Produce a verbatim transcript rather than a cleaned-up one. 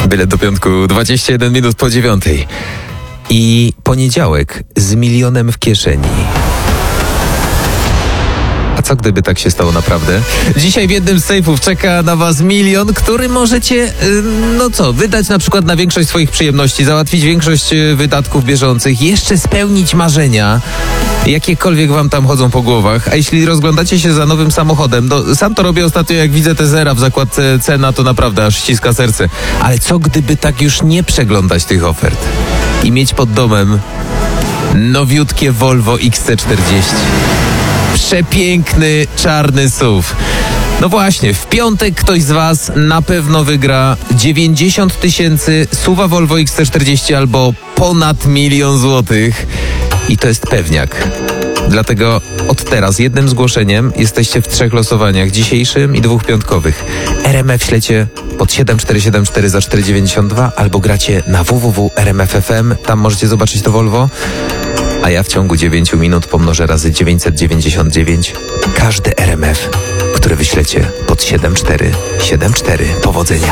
Bilet do piątku dwadzieścia jeden minut po dziewiątej. I poniedziałek z milionem w kieszeni. A co gdyby tak się stało naprawdę? Dzisiaj w jednym z sejfów czeka na was milion, który możecie, yy, no co, wydać na przykład na większość swoich przyjemności, załatwić większość yy, wydatków bieżących, jeszcze spełnić marzenia, jakiekolwiek wam tam chodzą po głowach. A jeśli rozglądacie się za nowym samochodem, no sam to robię ostatnio, jak widzę te zera w zakładce cena, to naprawdę aż ściska serce. Ale co gdyby tak już nie przeglądać tych ofert i mieć pod domem nowiutkie Volvo X C czterdzieści? Przepiękny, czarny S U V. No właśnie, w piątek ktoś z was na pewno wygra dziewięćdziesiąt tysięcy suwa Volvo X C czterdzieści albo ponad milion złotych. I to jest pewniak. Dlatego od teraz jednym zgłoszeniem jesteście w trzech losowaniach, dzisiejszym i dwóch piątkowych. R M F ślecie pod siedem cztery siedem cztery za cztery dziewięćdziesiąt dwa albo gracie na w w w kropka r m f kropka f m. Tam możecie zobaczyć to Volvo. A ja w ciągu dziewięciu minut pomnożę razy dziewięćset dziewięćdziesiąt dziewięć każdy R M F, który wyślecie pod siedem cztery siedem cztery. Powodzenia.